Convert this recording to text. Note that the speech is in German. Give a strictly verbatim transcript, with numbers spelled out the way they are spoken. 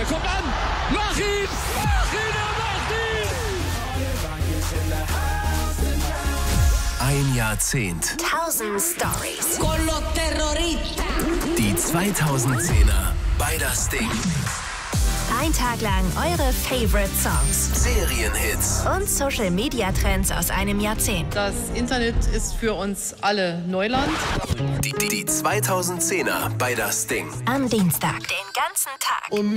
kommt an. Mach ihn! Mach ihn! Er macht ihn! Ein Jahrzehnt. Tausend Stories. Con los terroristas. Die zweitausendzehner bei das Ding. Ein Tag lang eure Favorite Songs. Serienhits. Und Social-Media-Trends aus einem Jahrzehnt. Das Internet ist für uns alle Neuland. Die, die, die zweitausendzehner bei das Ding. Am Dienstag. Den ganzen Tag. Um